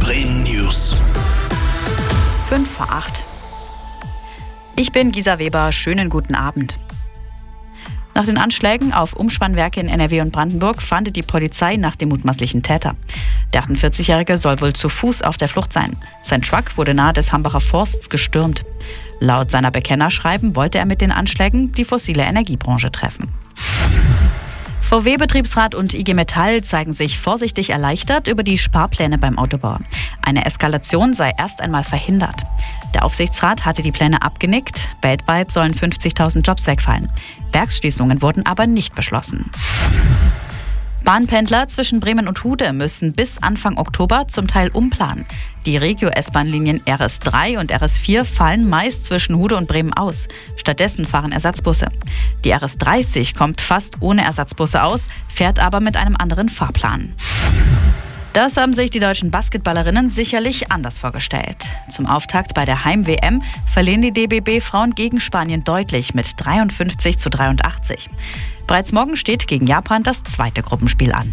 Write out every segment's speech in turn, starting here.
Bremen News. 7:55. Ich bin Gisa Weber, schönen guten Abend. Nach den Anschlägen auf Umspannwerke in NRW und Brandenburg fahndet die Polizei nach dem mutmaßlichen Täter. Der 48-Jährige soll wohl zu Fuß auf der Flucht sein. Sein Truck wurde nahe des Hambacher Forsts gestürmt. Laut seiner Bekennerschreiben wollte er mit den Anschlägen die fossile Energiebranche treffen. VW-Betriebsrat und IG Metall zeigen sich vorsichtig erleichtert über die Sparpläne beim Autobauer. Eine Eskalation sei erst einmal verhindert. Der Aufsichtsrat hatte die Pläne abgenickt. Weltweit sollen 50.000 Jobs wegfallen. Werksschließungen wurden aber nicht beschlossen. Bahnpendler zwischen Bremen und Hude müssen bis Anfang Oktober zum Teil umplanen. Die Regio-S-Bahn-Linien RS3 und RS4 fallen meist zwischen Hude und Bremen aus. Stattdessen fahren Ersatzbusse. Die RS30 kommt fast ohne Ersatzbusse aus, fährt aber mit einem anderen Fahrplan. Das haben sich die deutschen Basketballerinnen sicherlich anders vorgestellt. Zum Auftakt bei der Heim-WM verlieren die DBB-Frauen gegen Spanien deutlich mit 53:83. Bereits morgen steht gegen Japan das zweite Gruppenspiel an.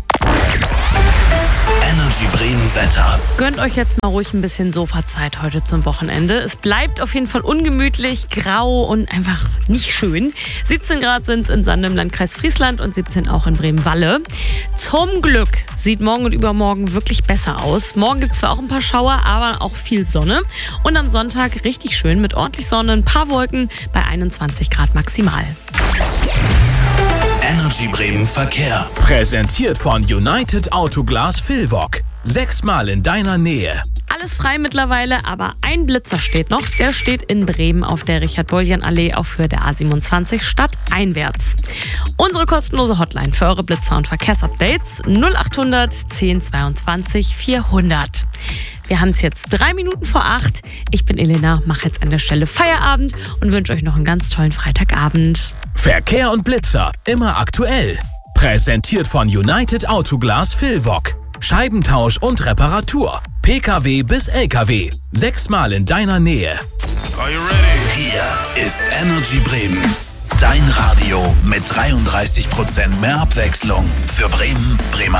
Energy Bremen Wetter. Gönnt euch jetzt mal ruhig ein bisschen Sofazeit heute zum Wochenende. Es bleibt auf jeden Fall ungemütlich, grau und einfach nicht schön. 17 Grad sind es in Sande im Landkreis Friesland und 17 auch in Bremen-Walle. Zum Glück sieht morgen und übermorgen wirklich besser aus. Morgen gibt es zwar auch ein paar Schauer, aber auch viel Sonne. Und am Sonntag richtig schön mit ordentlich Sonne, ein paar Wolken bei 21 Grad maximal. Energy Bremen Verkehr. Präsentiert von United Autoglas Vilvoc. 6-mal in deiner Nähe. Alles frei mittlerweile, aber ein Blitzer steht noch. Der steht in Bremen auf der Richard-Boljan-Allee auf Höhe der A27 stadteinwärts. Unsere kostenlose Hotline für eure Blitzer- und Verkehrsupdates 0800 1022 400. Wir haben es jetzt 3 Minuten vor 8. Ich bin Elena, mache jetzt an der Stelle Feierabend und wünsche euch noch einen ganz tollen Freitagabend. Verkehr und Blitzer, immer aktuell. Präsentiert von United Autoglas Vilvoc. Scheibentausch und Reparatur. PKW bis LKW. 6-mal in deiner Nähe. Are you ready? Hier ist Energy Bremen. Dein Radio mit 33% mehr Abwechslung für Bremen, Bremer